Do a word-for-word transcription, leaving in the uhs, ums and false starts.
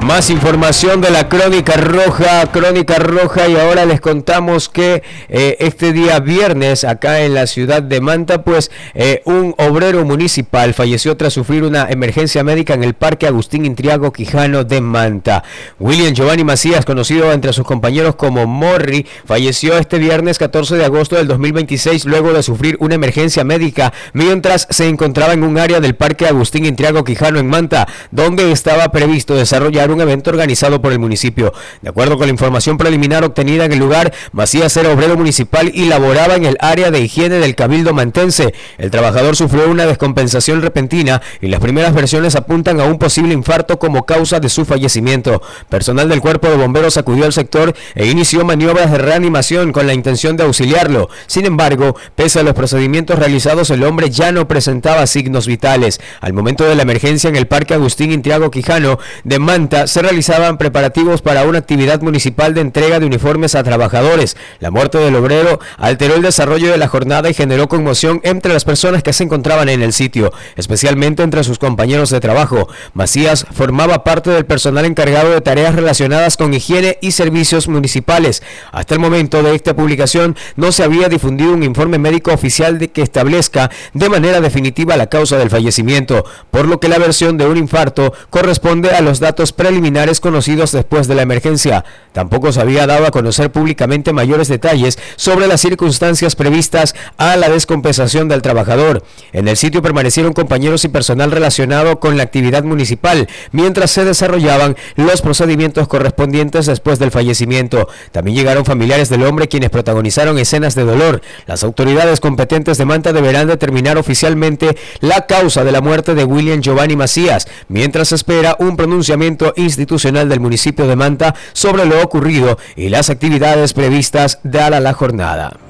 Más información de la Crónica Roja, Crónica Roja, y ahora les contamos que eh, este día viernes acá en la ciudad de Manta, pues eh, un obrero municipal falleció tras sufrir una emergencia médica en el Parque Agustín Intriago Quijano de Manta. William Giovanni Macías, conocido entre sus compañeros como Morri, falleció este viernes catorce de agosto del dos mil veintiséis luego de sufrir una emergencia médica mientras se encontraba en un área del Parque Agustín Intriago Quijano en Manta, donde estaba previsto desarrollar un evento organizado por el municipio. De acuerdo con la información preliminar obtenida en el lugar, Macías era obrero municipal y laboraba en el área de higiene del Cabildo mantense. El trabajador sufrió una descompensación repentina y las primeras versiones apuntan a un posible infarto como causa de su fallecimiento. Personal del cuerpo de bomberos acudió al sector e inició maniobras de reanimación con la intención de auxiliarlo. Sin embargo, pese a los procedimientos realizados, el hombre ya no presentaba signos vitales. Al momento de la emergencia en el Parque Agustín Intriago Quijano de Manta, se realizaban preparativos para una actividad municipal de entrega de uniformes a trabajadores. La muerte del obrero alteró el desarrollo de la jornada y generó conmoción entre las personas que se encontraban en el sitio, especialmente entre sus compañeros de trabajo. Macías formaba parte del personal encargado de tareas relacionadas con higiene y servicios municipales. Hasta el momento de esta publicación no se había difundido un informe médico oficial de que establezca de manera definitiva la causa del fallecimiento, por lo que la versión de un infarto corresponde a los datos preliminares conocidos después de la emergencia. Tampoco se había dado a conocer públicamente mayores detalles sobre las circunstancias previstas a la descompensación del trabajador. En el sitio permanecieron compañeros y personal relacionado con la actividad municipal, mientras se desarrollaban los procedimientos correspondientes después del fallecimiento. También llegaron familiares del hombre quienes protagonizaron escenas de dolor. Las autoridades competentes de Manta deberán determinar oficialmente la causa de la muerte de William Giovanni Macías, mientras se espera un pronunciamiento institucional del municipio de Manta sobre lo ocurrido y las actividades previstas dada la jornada.